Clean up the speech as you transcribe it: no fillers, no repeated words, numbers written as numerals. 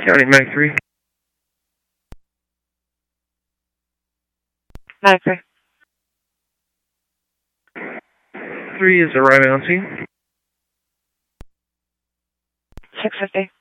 County Mag 3. Mag 3. 3 is arriving on scene. 650.